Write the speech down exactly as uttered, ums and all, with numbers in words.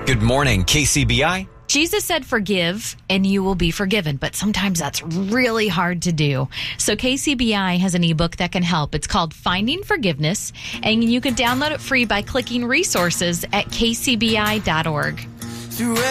Good morning, K C B I. Jesus said forgive and you will be forgiven, but sometimes that's really hard to do. So K C B I has an ebook that can help. It's called Finding Forgiveness, and you can download it free by clicking resources at k c b i dot org.